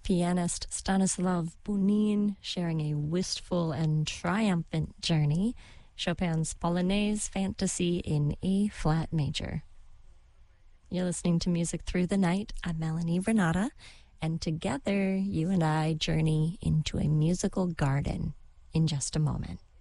pianist Stanislav Bunin sharing a wistful and triumphant journey, Chopin's Polonaise Fantasy in A flat major. You're listening to Music Through the Night. I'm Melanie Renata, and together you and I journey into a musical garden in just a moment.